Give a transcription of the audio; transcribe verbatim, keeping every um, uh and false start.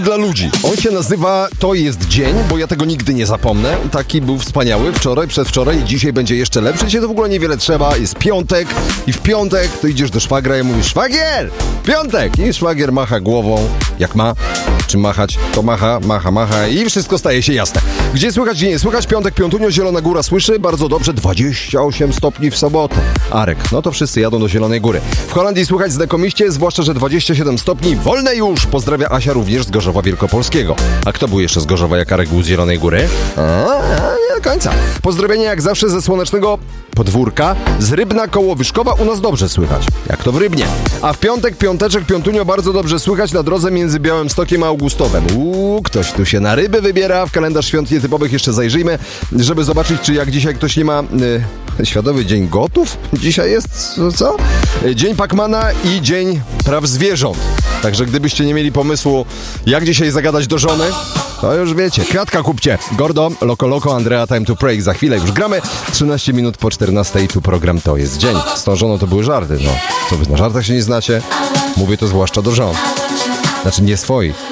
dla ludzi. On się nazywa To jest dzień, bo ja tego nigdy nie zapomnę. Taki był wspaniały wczoraj, przedwczoraj i dzisiaj będzie jeszcze lepszy. Dzisiaj to w ogóle niewiele trzeba. Jest piątek i w piątek to idziesz do szwagra i mówisz: szwagier! Piątek! I szwagier macha głową, jak ma. Czy machać, to macha, macha, macha i wszystko staje się jasne. Gdzie słychać, gdzie nie słychać? Piątek, Piątunio, Zielona Góra słyszy. Bardzo dobrze, dwadzieścia osiem stopni w sobotę. Arek, no to wszyscy jadą do Zielonej Góry. W Holandii słychać znakomiście, zwłaszcza, że dwadzieścia siedem stopni. Wolne już! Pozdrawia Asia również z Gorzowa Wielkopolskiego. A kto był jeszcze z Gorzowa, jak Arek był z Zielonej Góry? A, nie do końca. Pozdrowienia jak zawsze ze słonecznego podwórka. Z Rybna koło Wyszkowa u nas dobrze słychać. Jak to w Rybnie. A w piątek, piąteczek, Piątunio bardzo dobrze słychać na drodze między Białymstokiem a Augustowem. Uuu, ktoś tu się na ryby wybiera. W kalendarz świąt nietypowych jeszcze zajrzyjmy, żeby zobaczyć, czy jak dzisiaj ktoś nie ma... Yy, Światowy Dzień Gotów? Dzisiaj jest, co? Dzień Pacmana i Dzień Praw Zwierząt. Także gdybyście nie mieli pomysłu, jak dzisiaj zagadać do żony, to już wiecie. Kwiatka kupcie. Gordo, Loco Loco, Andrea, Time to Pray. Za chwilę już gramy. trzynaście minut po czternastej. Tu program To jest dzień. Z tą żoną to były żarty. No, co wy na żartach się nie znacie? Mówię to zwłaszcza do żon. Znaczy nie swoich.